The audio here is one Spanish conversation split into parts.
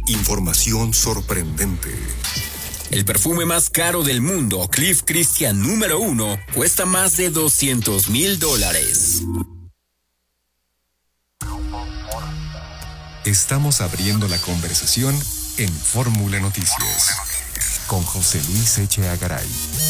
Información sorprendente. El perfume más caro del mundo, Cliff Christian número 1, cuesta más de $200,000. Estamos abriendo la conversación en Fórmula Noticias con José Luis Echeagaray. Garay.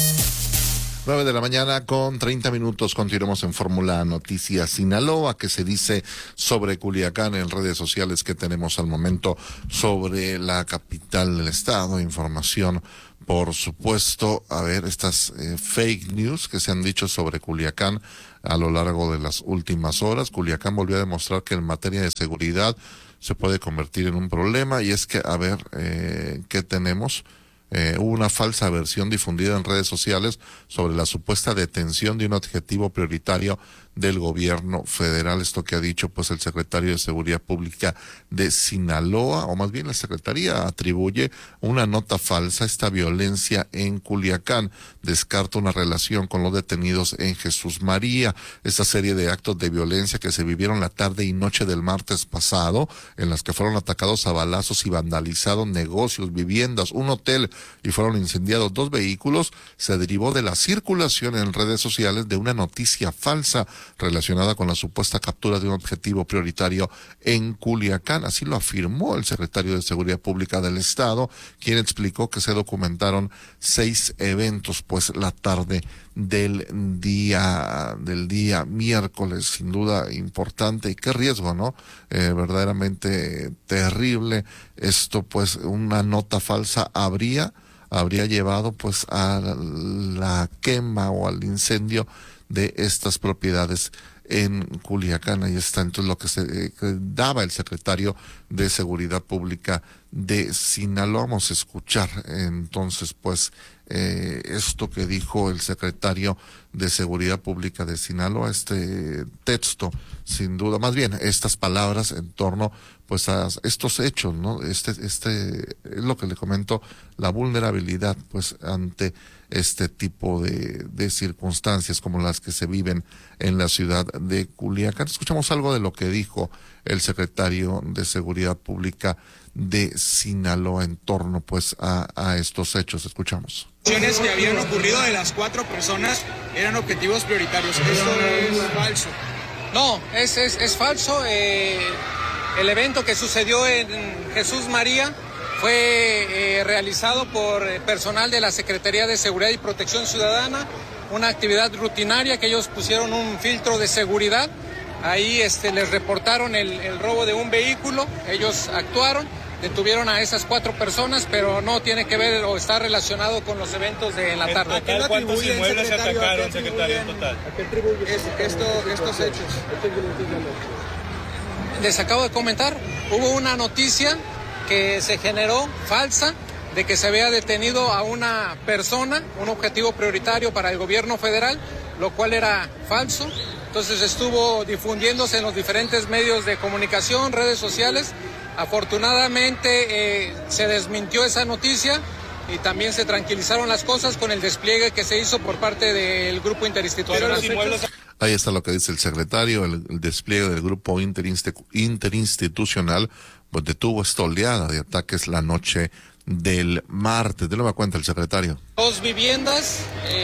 9:30 a.m. Continuamos en Fórmula Noticias Sinaloa. ¿Qué se dice sobre Culiacán en redes sociales que tenemos al momento sobre la capital del estado? Información, por supuesto, a ver, estas fake news que se han dicho sobre Culiacán a lo largo de las últimas horas. Culiacán volvió a demostrar que en materia de seguridad se puede convertir en un problema, y es que, a ver, ¿qué tenemos? Hubo una falsa versión difundida en redes sociales sobre la supuesta detención de un objetivo prioritario del gobierno federal. Esto que ha dicho pues el secretario de Seguridad Pública de Sinaloa, o más bien la secretaría atribuye una nota falsa a esta violencia en Culiacán. Descarta una relación con los detenidos en Jesús María. Esta serie de actos de violencia que se vivieron la tarde y noche del martes pasado, en las que fueron atacados a balazos y vandalizados negocios, viviendas, un hotel, y fueron incendiados 2 vehículos, se derivó de la circulación en redes sociales de una noticia falsa relacionada con la supuesta captura de un objetivo prioritario en Culiacán. Así lo afirmó el secretario de Seguridad Pública del estado, quien explicó que se documentaron 6 eventos pues la tarde del día miércoles. Sin duda importante, y qué riesgo, ¿no? Verdaderamente terrible. Esto pues, una nota falsa habría llevado pues a la quema o al incendio de estas propiedades en Culiacán. Ahí está entonces lo que se daba el secretario de Seguridad Pública de Sinaloa. Vamos a escuchar entonces pues esto que dijo el secretario de Seguridad Pública de Sinaloa, este texto, sin duda, más bien estas palabras en torno pues a estos hechos, ¿no? Este es lo que le comento, la vulnerabilidad pues ante este tipo de circunstancias como las que se viven en la ciudad de Culiacán. Escuchamos algo de lo que dijo el secretario de Seguridad Pública de Sinaloa en torno pues a estos hechos. Escuchamos. Que habían ocurrido de las 4 personas eran objetivos prioritarios. Esto es falso. No, es falso. El evento que sucedió en Jesús María fue realizado por personal de la Secretaría de Seguridad y Protección Ciudadana, una actividad rutinaria que ellos pusieron un filtro de seguridad. Ahí les reportaron el robo de un vehículo, ellos actuaron, detuvieron a esas 4 personas, pero no tiene que ver o está relacionado con los eventos de la tarde. ¿A total cuántos inmuebles se atacaron, secretario, en total? ¿A qué atribuyen estos hechos? Les acabo de comentar, hubo una noticia que se generó falsa de que se había detenido a una persona, un objetivo prioritario para el gobierno federal, lo cual era falso. Entonces estuvo difundiéndose en los diferentes medios de comunicación, redes sociales. Afortunadamente se desmintió esa noticia y también se tranquilizaron las cosas con el despliegue que se hizo por parte del grupo interinstitucional. Ahí está lo que dice el secretario, el despliegue del grupo interinstitucional pues detuvo esta oleada de ataques la noche del martes. De nueva cuenta el secretario. 2 viviendas,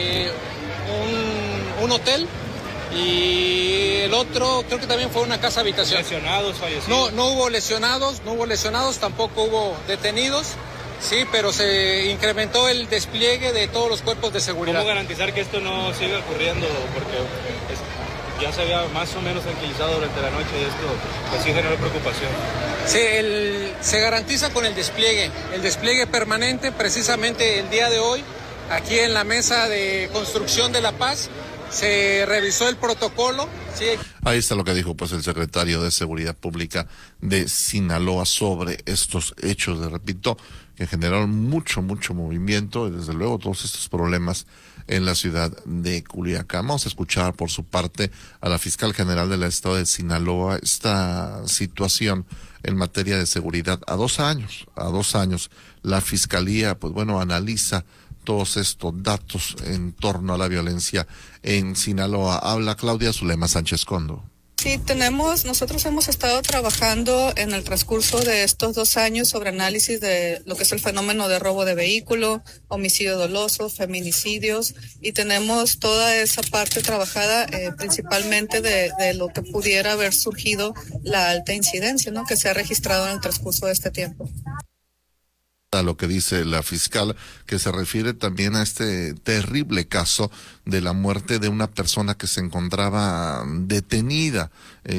un hotel, y el otro creo que también fue una casa habitación. ¿Lesionados, fallecidos? No hubo lesionados, tampoco hubo detenidos. Sí, pero se incrementó el despliegue de todos los cuerpos de seguridad. ¿Cómo garantizar que esto no siga ocurriendo? Porque ya se había más o menos tranquilizado durante la noche y esto pues sí generó preocupación. Sí, se garantiza con el despliegue permanente. Precisamente el día de hoy, aquí en la mesa de construcción de La Paz, se revisó el protocolo. Sí. Ahí está lo que dijo pues el secretario de Seguridad Pública de Sinaloa sobre estos hechos, repito, que generaron mucho movimiento y desde luego todos estos problemas en la ciudad de Culiacán. Vamos a escuchar por su parte a la fiscal general del estado de Sinaloa. Esta situación en materia de seguridad a 2 años, la fiscalía pues bueno analiza todos estos datos en torno a la violencia en Sinaloa. Habla Claudia Zulema Sánchez Condo. Sí, nosotros hemos estado trabajando en el transcurso de estos 2 años sobre análisis de lo que es el fenómeno de robo de vehículo, homicidio doloso, feminicidios, y tenemos toda esa parte trabajada principalmente de lo que pudiera haber surgido la alta incidencia, ¿no?, que se ha registrado en el transcurso de este tiempo. A lo que dice la fiscal, que se refiere también a este terrible caso de la muerte de una persona que se encontraba detenida,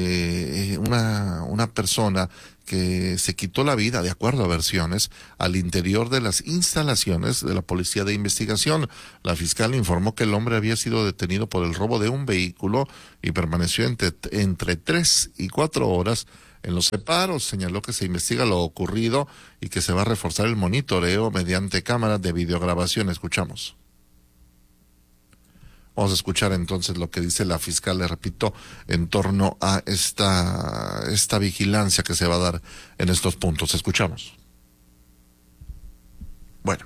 una persona que se quitó la vida, de acuerdo a versiones, al interior de las instalaciones de la Policía de Investigación. La fiscal informó que el hombre había sido detenido por el robo de un vehículo y permaneció entre 3 y 4 horas en los separos. Señaló que se investiga lo ocurrido y que se va a reforzar el monitoreo mediante cámaras de videograbación. Escuchamos. Vamos a escuchar entonces lo que dice la fiscal, le repito, en torno a esta vigilancia que se va a dar en estos puntos. Escuchamos. Bueno,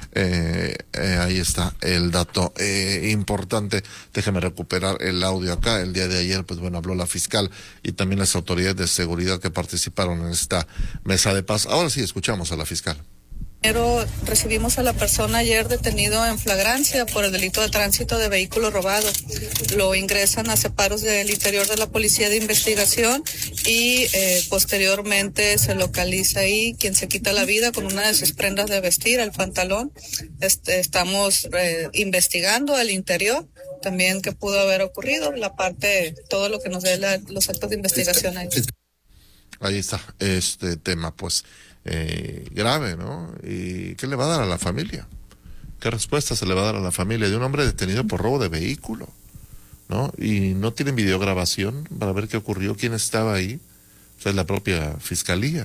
ahí está el dato importante. Déjeme recuperar el audio acá. El día de ayer, pues bueno, habló la fiscal y también las autoridades de seguridad que participaron en esta mesa de paz. Ahora sí, escuchamos a la fiscal. Primero recibimos a la persona ayer detenido en flagrancia por el delito de tránsito de vehículo robado. Lo ingresan a separos del interior de la Policía de Investigación y posteriormente se localiza ahí quien se quita la vida con una de sus prendas de vestir, el pantalón. Estamos investigando al interior también qué pudo haber ocurrido, la parte, todo lo que nos dé los actos de investigación ahí. Ahí está este tema, pues grave, ¿no? ¿Y qué le va a dar a la familia? ¿Qué respuesta se le va a dar a la familia de un hombre detenido por robo de vehículo, ¿no? Y no tienen videograbación para ver qué ocurrió, quién estaba ahí. O sea, es la propia fiscalía.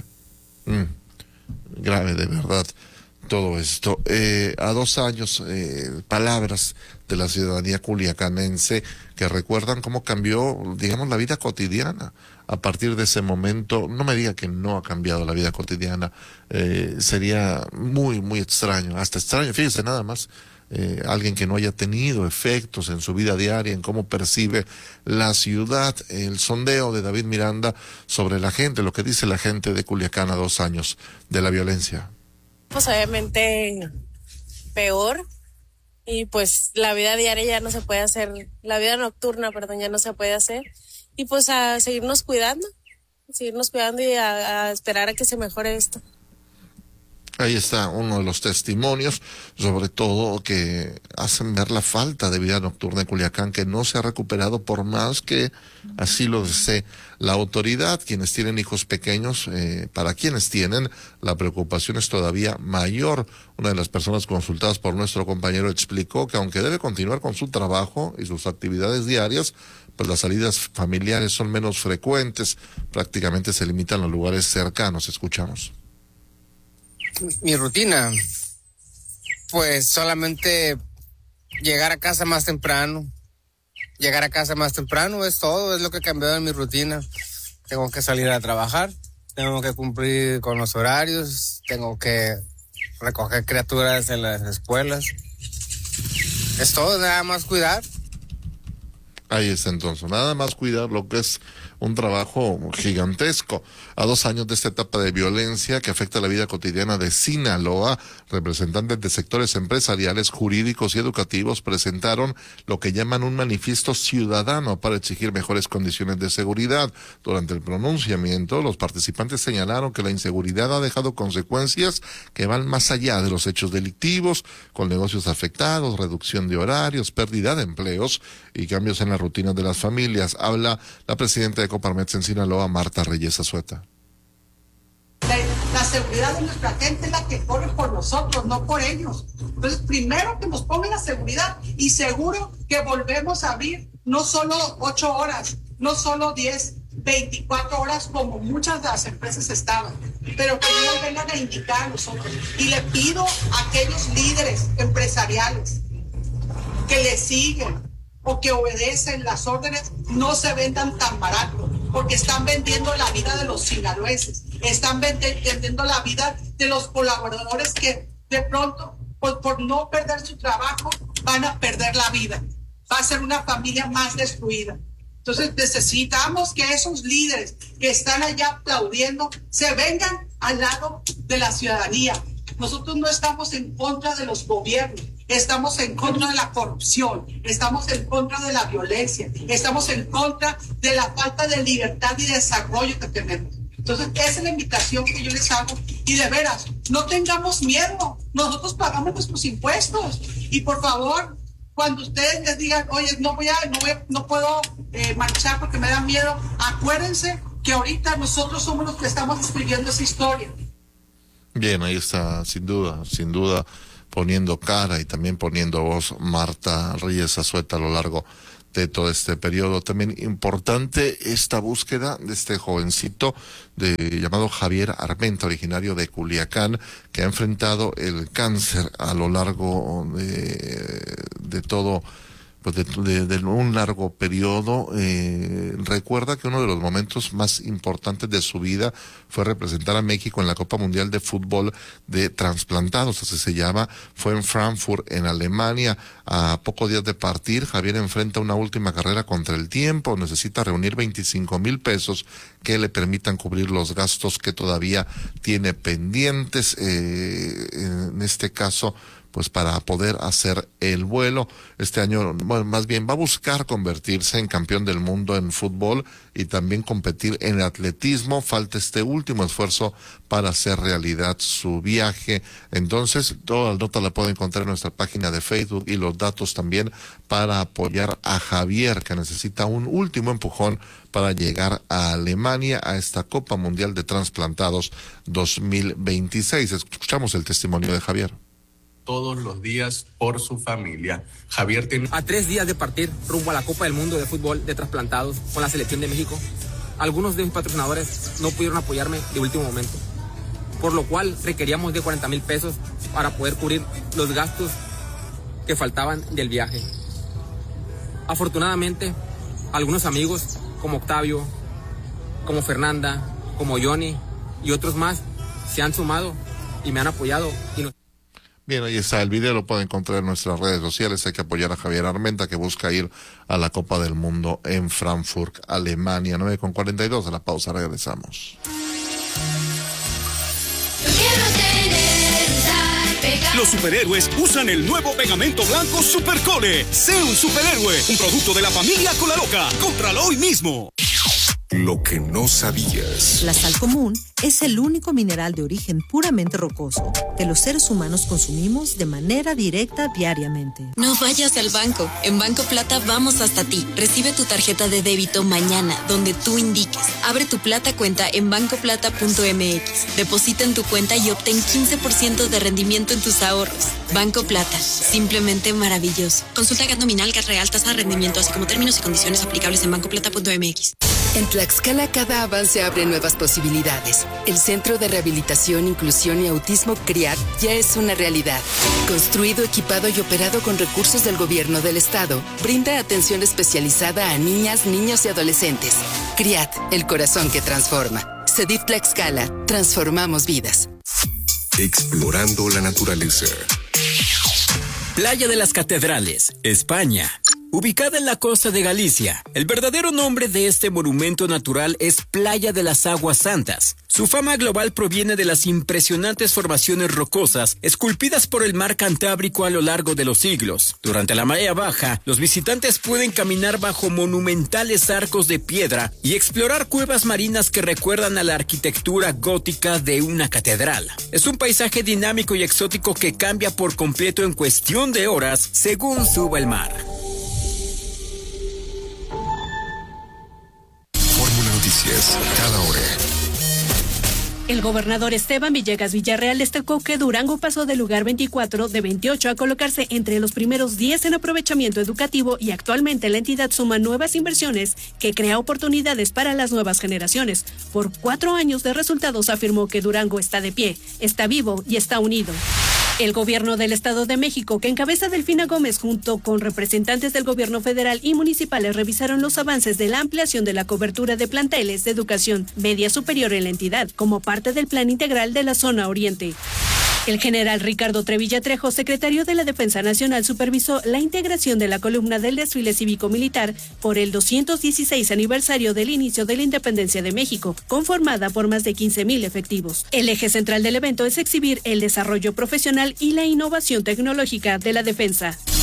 Grave, de verdad, todo esto. A 2 años, palabras de la ciudadanía culiacanense que recuerdan cómo cambió, digamos, la vida cotidiana. A partir de ese momento, no me diga que no ha cambiado la vida cotidiana, sería muy, muy extraño, hasta extraño, fíjese nada más, alguien que no haya tenido efectos en su vida diaria, en cómo percibe la ciudad. El sondeo de David Miranda sobre la gente, lo que dice la gente de Culiacán a 2 años de la violencia. Pues obviamente peor, y pues la vida diaria ya no se puede hacer, la vida nocturna, perdón, ya no se puede hacer. Y pues a seguirnos cuidando y a esperar a que se mejore esto. Ahí está uno de los testimonios, sobre todo que hacen ver la falta de vida nocturna en Culiacán, que no se ha recuperado por más que así lo desee la autoridad. Quienes tienen hijos pequeños, para quienes tienen, la preocupación es todavía mayor. Una de las personas consultadas por nuestro compañero explicó que aunque debe continuar con su trabajo y sus actividades diarias, pues las salidas familiares son menos frecuentes, prácticamente se limitan a los lugares cercanos. Escuchamos. Mi rutina, pues solamente llegar a casa más temprano. Es todo, es lo que ha cambiado en mi rutina. Tengo que salir a trabajar, tengo que cumplir con los horarios, tengo que recoger criaturas en las escuelas. Es todo, nada más cuidar. Ahí está entonces, nada más cuidar, lo que es un trabajo gigantesco. A 2 años de esta etapa de violencia que afecta la vida cotidiana de Sinaloa, representantes de sectores empresariales, jurídicos y educativos presentaron lo que llaman un manifiesto ciudadano para exigir mejores condiciones de seguridad. Durante el pronunciamiento, los participantes señalaron que la inseguridad ha dejado consecuencias que van más allá de los hechos delictivos, con negocios afectados, reducción de horarios, pérdida de empleos y cambios en las rutinas de las familias. Habla la presidenta de Coparmex en Sinaloa, Marta Reyes Azueta. La seguridad de nuestra gente es la que corre por nosotros, no por ellos. Entonces, primero que nos pongan la seguridad y seguro que volvemos a abrir no solo 8 horas, no solo 10, 24 horas como muchas de las empresas estaban, pero que ellos vengan a indicar a nosotros. Y le pido a aquellos líderes empresariales que le siguen o que obedecen las órdenes, no se vendan tan barato, porque están vendiendo la vida de los sinaloenses, están vendiendo la vida de los colaboradores que de pronto, pues por no perder su trabajo, van a perder la vida. Va a ser una familia más destruida. Entonces necesitamos que esos líderes que están allá aplaudiendo se vengan al lado de la ciudadanía. Nosotros no estamos en contra de los gobiernos, estamos en contra de la corrupción, estamos en contra de la violencia, estamos en contra de la falta de libertad y desarrollo que tenemos. Entonces, esa es la invitación que yo les hago. Y de veras, no tengamos miedo. Nosotros pagamos nuestros impuestos. Y por favor, cuando ustedes les digan, oye, no puedo marchar porque me da miedo, acuérdense que ahorita nosotros somos los que estamos escribiendo esa historia. Bien, ahí está, sin duda, poniendo cara y también poniendo voz Marta Reyes Azueta a lo largo de todo este periodo. También importante esta búsqueda de este jovencito llamado Javier Armenta, originario de Culiacán, que ha enfrentado el cáncer a lo largo de todo, pues de un largo periodo. Recuerda que uno de los momentos más importantes de su vida fue representar a México en la Copa Mundial de Fútbol de Transplantados, así se llama. Fue en Frankfurt, en Alemania. A pocos días de partir, Javier enfrenta una última carrera contra el tiempo. Necesita reunir 25,000 pesos que le permitan cubrir los gastos que todavía tiene pendientes. En este caso, pues para poder hacer el vuelo. Este año, bueno, más bien va a buscar convertirse en campeón del mundo en fútbol y también competir en atletismo. Falta este último esfuerzo para hacer realidad su viaje. Entonces, toda la nota la puede encontrar en nuestra página de Facebook y los datos también para apoyar a Javier, que necesita un último empujón para llegar a Alemania a esta Copa Mundial de Transplantados 2026. Escuchamos el testimonio de Javier. Todos los días por su familia. Javier tiene... A 3 días de partir rumbo a la Copa del Mundo de Fútbol de Trasplantados con la selección de México, algunos de mis patrocinadores no pudieron apoyarme de último momento, por lo cual requeríamos de 40,000 pesos para poder cubrir los gastos que faltaban del viaje. Afortunadamente, algunos amigos como Octavio, como Fernanda, como Johnny y otros más se han sumado y me han apoyado y Bien, ahí está el video, lo pueden encontrar en nuestras redes sociales. Hay que apoyar a Javier Armenta, que busca ir a la Copa del Mundo en Frankfurt, Alemania. 9:42 de la pausa, regresamos. Los superhéroes usan el nuevo pegamento blanco Supercole. Sé un superhéroe, un producto de la familia Colaloca. Cómpralo hoy mismo. Lo que no sabías. La sal común es el único mineral de origen puramente rocoso que los seres humanos consumimos de manera directa diariamente. No vayas al banco. En Banco Plata vamos hasta ti. Recibe tu tarjeta de débito mañana, donde tú indiques. Abre tu Plata cuenta en bancoplata.mx. Deposita en tu cuenta y obtén 15% de rendimiento en tus ahorros. Banco Plata. Simplemente maravilloso. Consulta GAT nominal, GAT real, tasa de rendimiento, así como términos y condiciones aplicables en bancoplata.mx. En Tlaxcala cada avance abre nuevas posibilidades. El Centro de Rehabilitación, Inclusión y Autismo CRIAT ya es una realidad. Construido, equipado y operado con recursos del gobierno del estado, brinda atención especializada a niñas, niños y adolescentes. CRIAT, el corazón que transforma. CEDIF Tlaxcala, transformamos vidas. Explorando la naturaleza. Playa de las Catedrales, España. Ubicada en la costa de Galicia, el verdadero nombre de este monumento natural es Playa de las Aguas Santas. Su fama global proviene de las impresionantes formaciones rocosas esculpidas por el mar Cantábrico a lo largo de los siglos. Durante la marea baja, los visitantes pueden caminar bajo monumentales arcos de piedra y explorar cuevas marinas que recuerdan a la arquitectura gótica de una catedral. Es un paisaje dinámico y exótico que cambia por completo en cuestión de horas según suba el mar. Noticias cada hora. El gobernador Esteban Villegas Villarreal destacó que Durango pasó del lugar 24 de 28 a colocarse entre los primeros 10 en aprovechamiento educativo y actualmente la entidad suma nuevas inversiones que crea oportunidades para las nuevas generaciones. Por 4 años de resultados afirmó que Durango está de pie, está vivo y está unido. El gobierno del Estado de México, que encabeza Delfina Gómez, junto con representantes del gobierno federal y municipales, revisaron los avances de la ampliación de la cobertura de planteles de educación media superior en la entidad, como parte del Plan Integral de la Zona Oriente. El general Ricardo Trevilla Trejo, secretario de la Defensa Nacional, supervisó la integración de la columna del desfile cívico-militar por el 216 aniversario del inicio de la independencia de México, conformada por más de 15,000 efectivos. El eje central del evento es exhibir el desarrollo profesional y la innovación tecnológica de la defensa.